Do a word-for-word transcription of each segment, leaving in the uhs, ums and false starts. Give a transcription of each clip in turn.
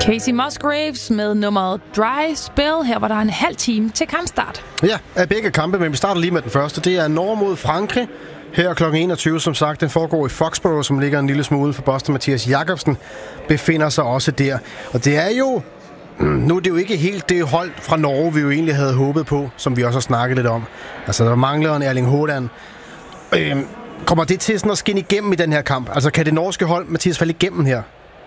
Casey Musgraves med nummeret Dry Spell. Her var der en halv time til kampstart. Ja, af begge kampe, men vi starter lige med den første. Det er Norge mod Frankrig. Her klokken enogtyve, som sagt. Den foregår i Foxborough, som ligger en lille smule uden for Boston. Mathias Jakobsen befinder sig også der. Og det er jo... Nu er det jo ikke helt det hold fra Norge, vi jo egentlig havde håbet på, som vi også har snakket lidt om. Altså, der mangler en Erling Haaland. Øhm, kommer det til sådan at skinne igennem i den her kamp? Altså, kan det norske hold, Mathias, falde igennem her?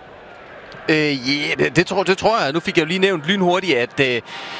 Øh, yeah, det, det, tror, det tror jeg. Nu fik jeg jo lige nævnt lynhurtigt, at øh,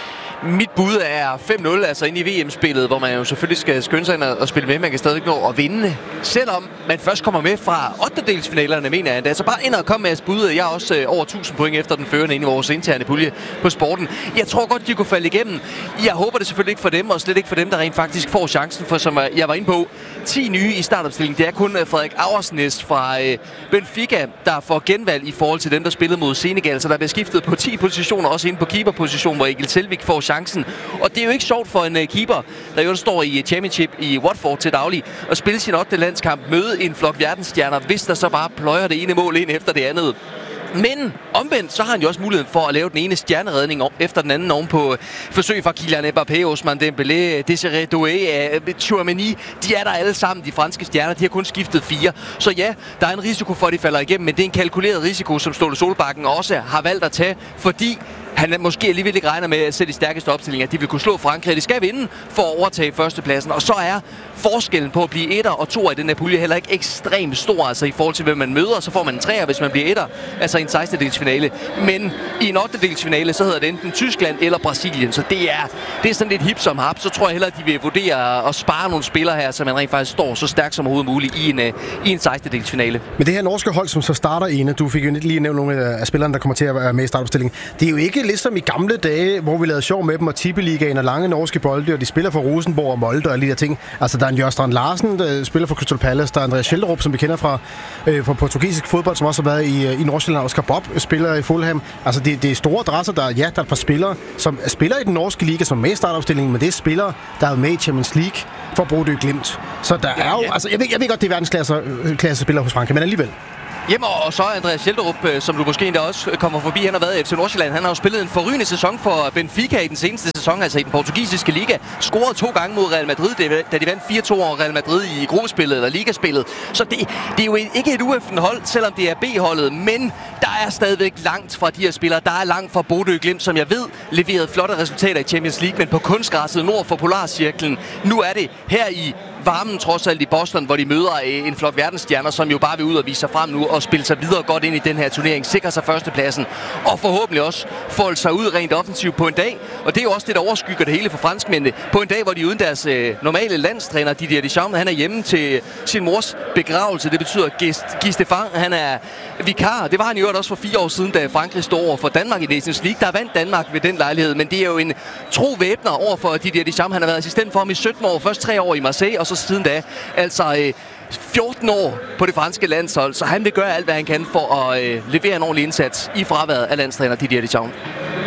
mit bud er fem nul, altså inde i V M-spillet, hvor man jo selvfølgelig skal skynde sig ind og spille med. Man kan stadig nå at vinde, selvom man først kommer med fra ottendedelsfinalerne, mener jeg. Altså bare ind og komme med jeres bud. Jeg er også øh, over tusind point efter den førende inde i vores interne pulje på sporten. Jeg tror godt, de kunne falde igennem. Jeg håber det selvfølgelig ikke for dem, og slet ikke for dem, der rent faktisk får chancen. For som jeg var inde på, ti nye i startopstillingen. Det er kun Frederik Auersnæs fra øh, Benfica, der får genvalg i forhold til dem, der spillede mod Senegal. Så der bliver skiftet på ti positioner, også inde på keeperposition, hvor Egil Selvik får chancen. Og det er jo ikke sjovt for en uh, keeper, der jo står i Championship i Watford til daglig, og spille sin ottende landskamp, møde en flok verdensstjerner, hvis der så bare pløjer det ene mål ind efter det andet. Men omvendt, så har han jo også muligheden for at lave den ene stjerneredning efter den anden oven på forsøg fra Kylian Mbappé, Ousmane Dembélé, Désiré Doué, Tchouaméni. De er der alle sammen, de franske stjerner. De har kun skiftet fire. Så ja, der er en risiko for, at de falder igennem, men det er en kalkuleret risiko, som Ståle Solbakken også har valgt at tage, fordi han måske alligevel ikke regner med at sætte de stærkeste opstillinger. De vil kunne slå Frankrig. De skal vinde for at overtage førstepladsen. Og så er forskellen på at blive etter og toer i den her pulje heller ikke ekstremt stor. Altså i forhold til, hvem man møder, så får man en treer, hvis man bliver etter. Altså i en sekstendedelsfinale. Men i en ottendedelsfinale, så hedder det enten Tyskland eller Brasilien. Så det er, det er sådan lidt hip som hap. Så tror jeg heller, at de vil vurdere at spare nogle spillere her, så man rent faktisk står så stærkt som overhovedet muligt i en, i en sekstendedelsfinale. Men det her norske hold, som så starter ene, du fik jo lige nævnt nogle af spillerne, der kommer til at være med i startopstillingen. Det er jo ikke ligesom i gamle dage, hvor vi lavede sjov med dem og Tippeligaen og lange norske bolde, og de spiller for Rosenborg og Molde og alle de der ting. Altså, der er en Jørstrand Larsen, der spiller for Crystal Palace, der er Andreas Schelderup, som vi kender fra, øh, fra portugisisk fodbold, som også har været i, i Nordsjælland. Oscar Bob spiller i Fulham. Altså, det, det er store adresser, der, ja, der er et par spillere, som spiller i den norske liga, som er med i startopstillingen, men det er spillere, der er med i Champions League for Bodø Glimt. Så der ja, er jo, ja. altså, jeg ved, jeg ved godt, det er verdensklasse klasse spillere hos Frankrig, men alligevel. Jamen, og så Andreas Schelderup, som du måske endda også kommer forbi. Han har været i F C Nordsjælland. Han har jo spillet en forrygende sæson for Benfica i den seneste sæson, altså i den portugisiske liga. Scoret to gange mod Real Madrid, da de vandt fire to over Real Madrid i gruppespillet eller ligaspillet. Så det, det er jo ikke et U F N-hold, selvom det er B-holdet, men der er stadigvæk langt fra de her spillere. Der er langt fra Bodø Glimt, som jeg ved leverede flotte resultater i Champions League, men på kunstgræsset nord for Polarcirklen. Nu er det her i varmen trods alt i Boston, hvor de møder en flok verdensstjerner, som jo bare vil ud og vise sig frem nu og spille sig videre godt ind i den her turnering, sikre sig førstepladsen og forhåbentlig også folde sig ud rent offensivt på en dag. Og det er jo også det, der overskygger det hele for franskmændene. På en dag, hvor de er uden deres øh, normale landstræner, Didier Deschamps, han er hjemme til sin mors begravelse. Det betyder, at Guy Stéphane, han er vikar. Det var han jo også for fire år siden, da Frankrig stod over for Danmark i Nations League. Der vandt Danmark ved den lejlighed, men det er jo en tro væbner over for Didier Deschamps. Han har været assistent for ham i sytten år, først tre år i Marseille, og så siden da, altså øh, fjorten år på det franske landshold, så han vil gøre alt, hvad han kan for at øh, levere en ordentlig indsats i fraværet af landstræner Didier Deschamps.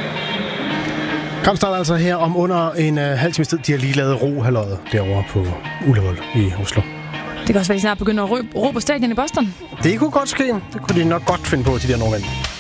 Kampstart altså her om under en øh, halv times tid. De har lige lavet ro-halløjet derovre på Ullevål i Oslo. Det kan også være, at de snart begynder at ro, ro på stadion i Boston. Det kunne godt ske. Det kunne de nok godt finde på, de der nordmænd.